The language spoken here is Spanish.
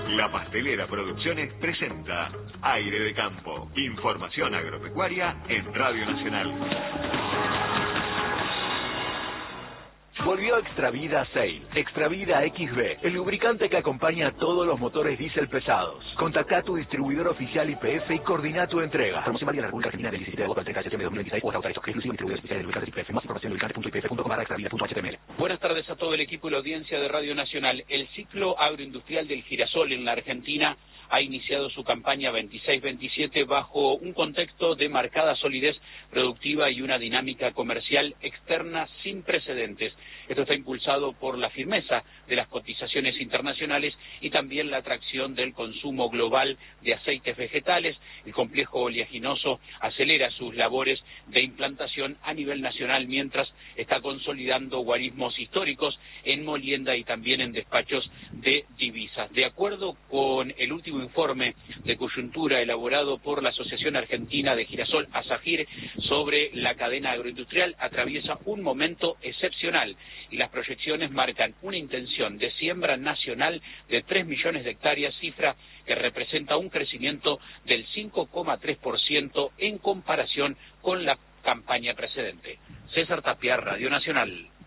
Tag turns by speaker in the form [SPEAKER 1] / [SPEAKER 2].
[SPEAKER 1] La Pastelera Producciones presenta Aire de Campo. Información agropecuaria en Radio Nacional. Volvió Extravida Sail, Extravida XB, el lubricante que acompaña a todos los motores diésel pesados. Contacta a tu distribuidor oficial YPF y coordina tu entrega. Promoción válida en la República Argentina del 17 de agosto al 30 de septiembre de 2026 o hasta autorizado. Exclusivo distribuidor oficial de lubricantes YPF. Más información en lubricantes.ypf.com/extravida.html.
[SPEAKER 2] Buenas tardes a todo el equipo y la audiencia de Radio Nacional. El ciclo agroindustrial del girasol en la Argentina ha iniciado su campaña 26-27 bajo un contexto de marcada solidez productiva y una dinámica comercial externa sin precedentes. Esto está impulsado por la firmeza de las cotizaciones internacionales y también la atracción del consumo global de aceites vegetales. El complejo oleaginoso acelera sus labores de implantación a nivel nacional mientras está consolidando guarismos históricos en molienda y también en despachos de divisas. De acuerdo con el último informe de coyuntura elaborado por la Asociación Argentina de Girasol, ASAGIR, sobre la cadena agroindustrial, atraviesa un momento excepcional y las proyecciones marcan una intención de siembra nacional de 3 millones de hectáreas, cifra que representa un crecimiento del 5,3% en comparación con la campaña precedente. César Tapia, Radio Nacional.